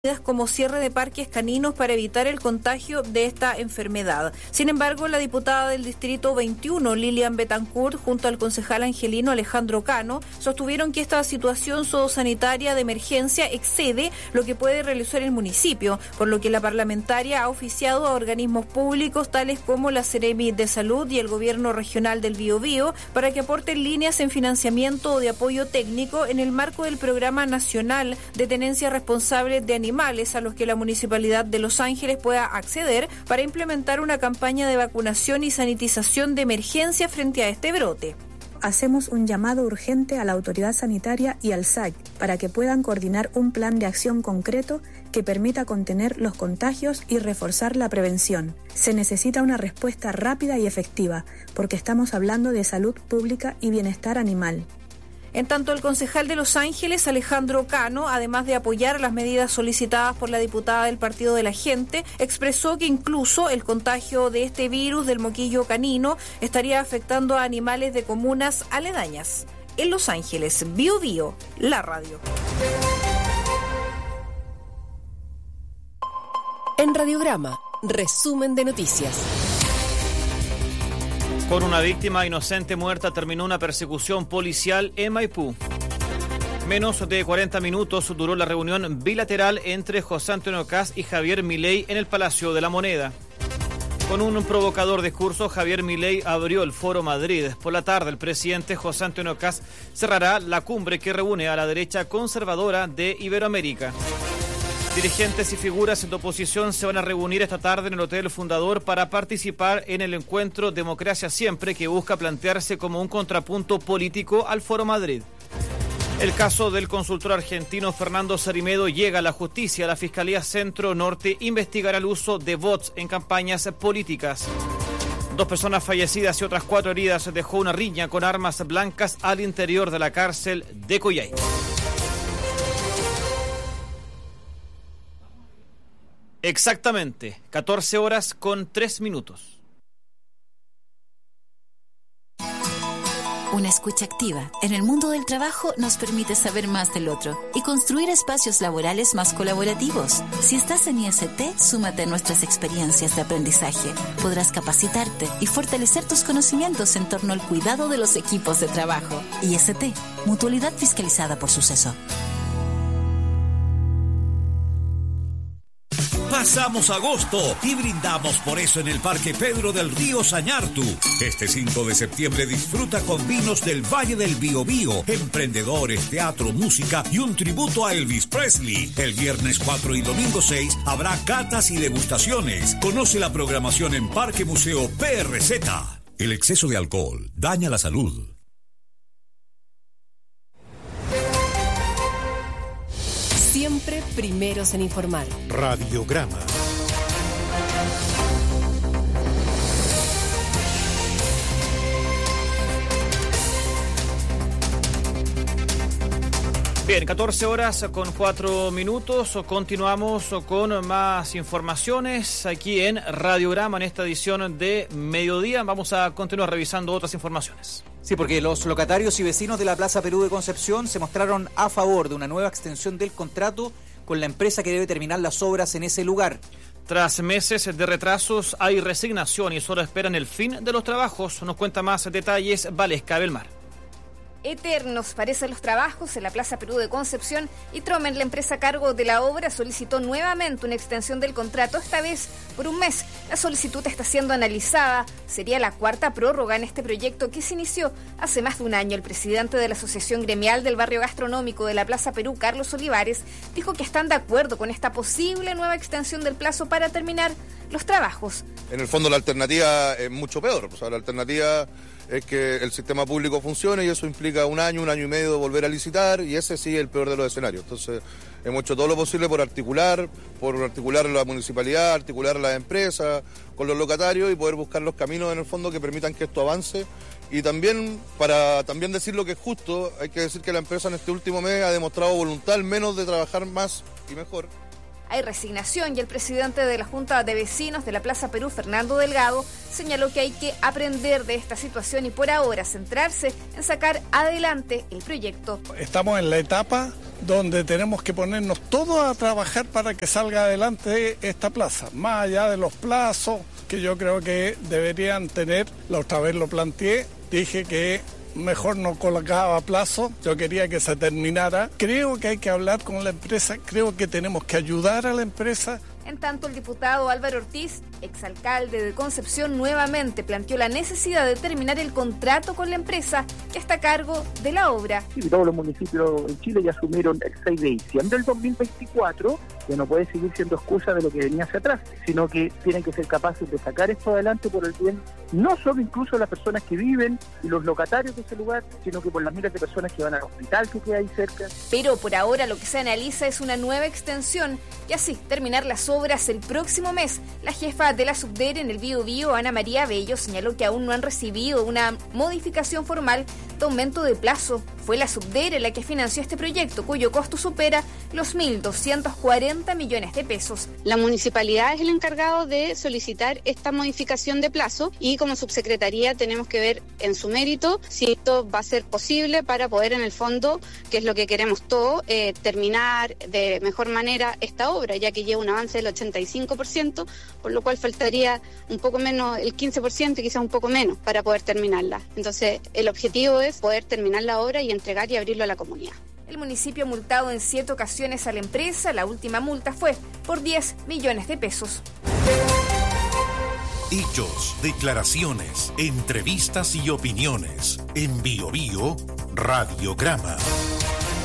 como cierre de parques caninos para evitar el contagio de esta enfermedad. Sin embargo, la diputada del Distrito 21, Lilian Betancourt, junto al concejal angelino Alejandro Cano, sostuvieron que esta situación zoosanitaria de emergencia excede lo que puede realizar el municipio, por lo que la parlamentaria ha oficiado a organismos públicos tales como la Seremi de Salud y el Gobierno Regional del Biobío para que aporten líneas en financiamiento o de apoyo técnico en el marco del Programa Nacional de Tenencia Responsable de Animales a los que la Municipalidad de Los Ángeles pueda acceder para implementar una campaña de vacunación y sanitización de emergencia frente a este brote. Hacemos un llamado urgente a la autoridad sanitaria y al SAC para que puedan coordinar un plan de acción concreto que permita contener los contagios y reforzar la prevención. Se necesita una respuesta rápida y efectiva, porque estamos hablando de salud pública y bienestar animal. En tanto, el concejal de Los Ángeles, Alejandro Cano, además de apoyar las medidas solicitadas por la diputada del Partido de la Gente, expresó que incluso el contagio de este virus del moquillo canino estaría afectando a animales de comunas aledañas. En Los Ángeles, Biobío, la radio. En Radiograma, resumen de noticias. Con una víctima inocente muerta terminó una persecución policial en Maipú. Menos de 40 minutos duró la reunión bilateral entre José Antonio Kast y Javier Milei en el Palacio de la Moneda. Con un provocador discurso, Javier Milei abrió el Foro Madrid. Por la tarde, el presidente José Antonio Kast cerrará la cumbre que reúne a la derecha conservadora de Iberoamérica. Dirigentes y figuras de oposición se van a reunir esta tarde en el Hotel Fundador para participar en el encuentro Democracia Siempre, que busca plantearse como un contrapunto político al Foro Madrid. El caso del consultor argentino Fernando Sarimedo llega a la justicia. La Fiscalía Centro Norte investigará el uso de bots en campañas políticas. 2 personas fallecidas y otras 4 heridas dejó una riña con armas blancas al interior de la cárcel de Coyhaique. Exactamente, 14 horas con 3 minutos. Una escucha activa en el mundo del trabajo nos permite saber más del otro y construir espacios laborales más colaborativos. Si estás en IST, súmate a nuestras experiencias de aprendizaje. Podrás capacitarte y fortalecer tus conocimientos en torno al cuidado de los equipos de trabajo. IST, Mutualidad fiscalizada por Suceso. Pasamos agosto y brindamos por eso en el Parque Pedro del Río Sañartu. Este 5 de septiembre disfruta con vinos del Valle del Biobío, emprendedores, teatro, música y un tributo a Elvis Presley. El viernes 4 y domingo 6 habrá catas y degustaciones. Conoce la programación en Parque Museo PRZ. El exceso de alcohol daña la salud. Siempre primeros en informar. Radiograma. Bien, 14 horas con 4 minutos. Continuamos con más informaciones aquí en Radiograma en esta edición de mediodía. Vamos a continuar revisando otras informaciones. Sí, porque los locatarios y vecinos de la Plaza Perú de Concepción se mostraron a favor de una nueva extensión del contrato con la empresa que debe terminar las obras en ese lugar. Tras meses de retrasos hay resignación y solo esperan el fin de los trabajos. Nos cuenta más detalles Valesca Belmar. Eternos parecen los trabajos en la Plaza Perú de Concepción y Tromen, la empresa a cargo de la obra, solicitó nuevamente una extensión del contrato, esta vez por un mes. La solicitud está siendo analizada. Sería la 4ª prórroga en este proyecto que se inició hace más de un año. El presidente de la Asociación Gremial del Barrio Gastronómico de la Plaza Perú, Carlos Olivares, dijo que están de acuerdo con esta posible nueva extensión del plazo para terminar los trabajos. En el fondo la alternativa es mucho peor. O sea, la alternativa es que el sistema público funcione y eso implica un año y medio de volver a licitar y ese sí es el peor de los escenarios. Entonces hemos hecho todo lo posible por articular la municipalidad, articular las empresas con los locatarios y poder buscar los caminos en el fondo que permitan que esto avance. Y también, para también decir lo que es justo, hay que decir que la empresa en este último mes ha demostrado voluntad al menos de trabajar más y mejor. Hay resignación y el presidente de la Junta de Vecinos de la Plaza Perú, Fernando Delgado, señaló que hay que aprender de esta situación y por ahora centrarse en sacar adelante el proyecto. Estamos en la etapa donde tenemos que ponernos todos a trabajar para que salga adelante esta plaza, más allá de los plazos que yo creo que deberían tener. La otra vez lo planteé, dije que mejor no colocaba plazo, yo quería que se terminara. Creo que hay que hablar con la empresa, creo que tenemos que ayudar a la empresa. En tanto, el diputado Álvaro Ortiz, exalcalde de Concepción, nuevamente planteó la necesidad de terminar el contrato con la empresa que está a cargo de la obra. Y todos los municipios en Chile ya asumieron el 6 de diciembre del 2024, que no puede seguir siendo excusa de lo que venía hacia atrás, sino que tienen que ser capaces de sacar esto adelante por el bien, no solo incluso las personas que viven y los locatarios de ese lugar, sino que por las miles de personas que van al hospital que queda ahí cerca. Pero por ahora lo que se analiza es una nueva extensión y así terminar las obras el próximo mes. La jefa de la Subdere en el Biobío, Ana María Bello, señaló que aún no han recibido una modificación formal de aumento de plazo. Fue la Subdere la que financió este proyecto, cuyo costo supera los 1.240 millones de pesos. La municipalidad es el encargado de solicitar esta modificación de plazo y como subsecretaría tenemos que ver en su mérito si esto va a ser posible para poder en el fondo, que es lo que queremos todos, terminar de mejor manera esta obra, ya que lleva un avance del 85%, por lo cual faltaría un poco menos, el 15% y quizás un poco menos para poder terminarla. Entonces el objetivo es poder terminar la obra y entregar y abrirlo a la comunidad. El municipio ha multado en 7 ocasiones a la empresa. La última multa fue por 10 millones de pesos. Hechos, declaraciones, entrevistas y opiniones. En Biobío, Radiograma.